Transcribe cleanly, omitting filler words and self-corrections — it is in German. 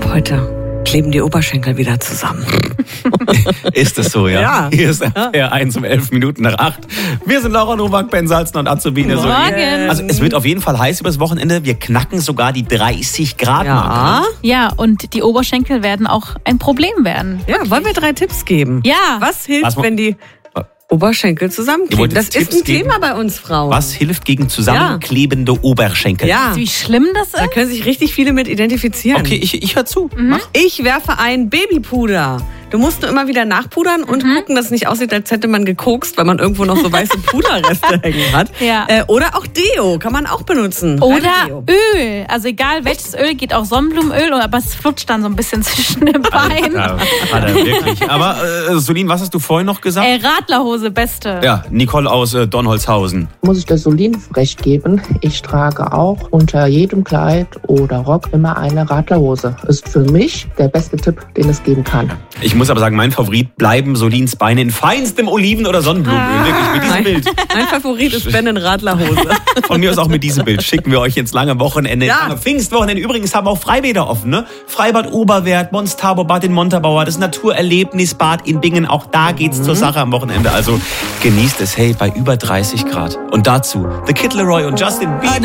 Ab heute kleben die Oberschenkel wieder zusammen. Ist es so, ja? Ja. Hier ist RPR1 um 11 Minuten nach 8. Wir sind Laura Nowak, Ben Salzen und Azubine. Morgen. Also es wird auf jeden Fall heiß übers Wochenende. Wir knacken sogar die 30 Grad Marke. Ja, und die Oberschenkel werden auch ein Problem werden. Ja, wollen wir 3 Tipps geben? Ja. Was hilft, wenn die Oberschenkel zusammenkleben? Das ist ein Thema bei uns Frauen. Was hilft gegen zusammenklebende Oberschenkel? Ja. Wie schlimm das Da ist? können sich richtig viele mit identifizieren. Okay, ich höre zu. Mach. Ich werfe ein Babypuder. Du musst nur immer wieder nachpudern und gucken, dass es nicht aussieht, als hätte man gekokst, weil man irgendwo noch so weiße Puderreste hängen hat. Ja. Oder auch Deo, kann man auch benutzen. Oder Öl. Also egal welches Öl, geht auch Sonnenblumenöl, aber es flutscht dann so ein bisschen zwischen den Beinen. Ja, hat er wirklich. Aber Solin, was hast du vorhin noch gesagt? Radlerhose, beste. Ja, Nicole aus Donholzhausen. Muss ich der Solin recht geben. Ich trage auch unter jedem Kleid oder Rock immer eine Radlerhose. Ist für mich der beste Tipp, den es geben kann. Ich muss aber sagen, mein Favorit bleiben Solins Beine in feinstem Oliven- oder Sonnenblumenöl. Wirklich, mit diesem Bild. Mein Favorit ist Ben in Radlerhose. Von mir aus auch mit diesem Bild schicken wir euch ins lange Wochenende. Ja. Lange Pfingstwochenende. Übrigens haben auch Freibäder offen, ne? Freibad Oberwert, Mons Tabor, Bad in Montabaur, das Naturerlebnisbad in Bingen. Auch da geht's zur Sache am Wochenende. Also genießt es, hey, bei über 30 Grad. Und dazu The Kid Laroi und Justin Bieber.